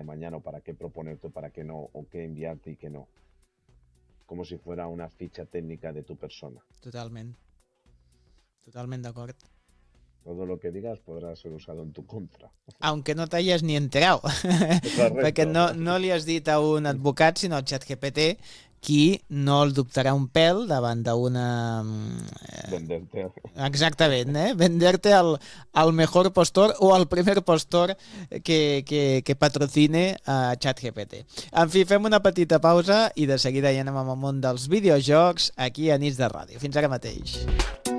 mañana o para qué proponerte o para qué no, o qué enviarte y qué no. Como si fuera una ficha técnica de tu persona. Totalment d'acord. Todo lo que digas podrá ser usado en tu contra. Aunque no t'hayas ni enterado. Perquè no li has dit a un advocat, sinó al ChatGPT, qui no el dubtarà un pèl davant d'una... Venderte. Exactament, venderte al mejor postor o al primer postor que patrocine a ChatGPT. En fi, fem una petita pausa i de seguida ja anem amb el món dels videojocs aquí a Nits de Ràdio. Fins ara mateix.